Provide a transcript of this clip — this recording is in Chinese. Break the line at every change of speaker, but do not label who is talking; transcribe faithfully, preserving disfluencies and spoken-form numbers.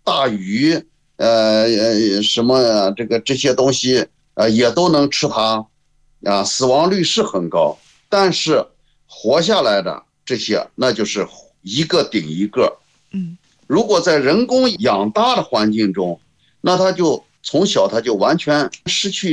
大鱼，呃呃什么这个这些东西，呃也都能吃它，啊，死亡率是很高，但是活下来的这些，那就是一个顶一个。
嗯，
如果在人工养大的环境中，那它就从小它就完全失去